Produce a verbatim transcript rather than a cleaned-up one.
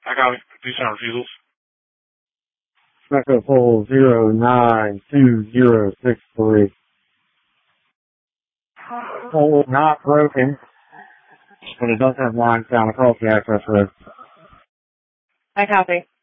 I copy. Descent refusals. Echo Pole zero nine two zero six three. Pole is not broken, but it does have lines down across the access road. I copy.